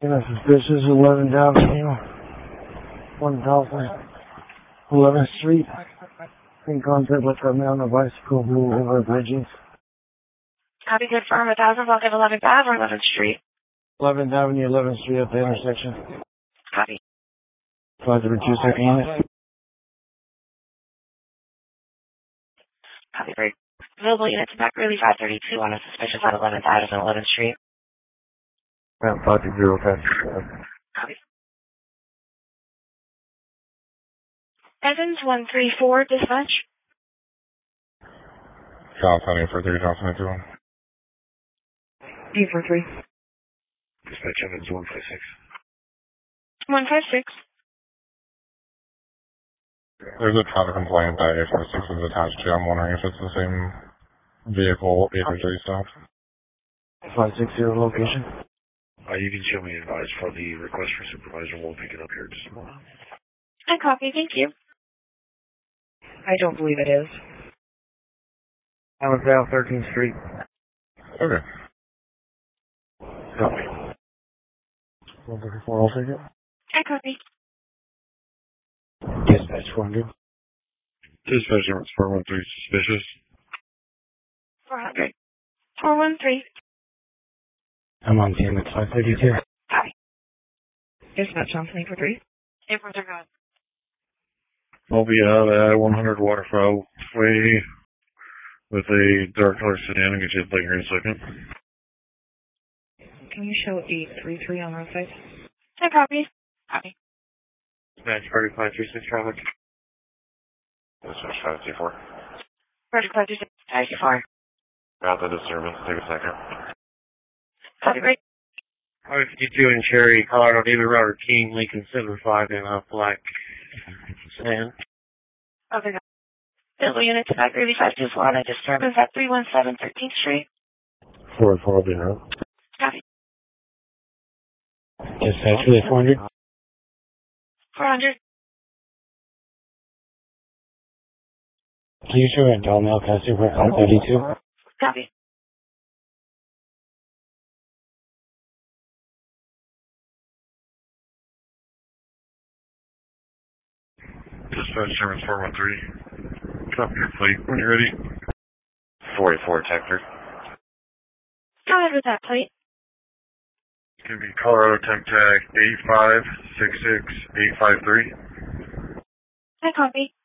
Suspicious 11th Avenue, 11th Street. In contact with a man on a bicycle blue over bridges. Copy, confirm 1000 block of 11th Ave or 11th Street. 11th Avenue, 11th Street at the intersection. Copy. 532 unit. Copy, great. Available units back early 532 on a suspicious at 11th Ave and 11th Street. 530. Copy. Evans 134, dispatch. Johnson 843, Johnson 821. 843. Dispatch Evans 156. 156. There's a traffic complaint that 846 is attached to. I'm wondering if it's the same vehicle 843 stopped. 560 location. You can show me advice for the request for supervisor. We'll pick it up here just a moment. I copy, thank you. I don't believe it is. I'm at 13th Street. Okay. Copy. 134, I'll take it. I copy. Dispatch 400. Dispatch number 413, suspicious. 400. 413. I'm on team at 532. Copy. Dispatch Johnson 843. 843, go ahead. I'll be out at 100 Waterfowl Way with a dark color sedan and get you a plate here in a second. Can you show 833 on roadside? I copy. Copy. Dispatch 3536 traffic. Dispatch 524. Project 524. Got the disturbance. Take a second. Copy, great. 552 in Cherry, Colorado, David Robert King, Lincoln 75 in black sedan. Okay, go. Available units back early 524 on a disturbance at 317 13th Street. 404 will be in route. Copy. Dispatch really 400. 400. Please show at Dalmel Castle for 532. Copy. Dispatch service 413. Copy your plate when you're ready. 44 Tector. Go ahead with that plate. It's going to be Colorado Tech Tag 8566853. I copy.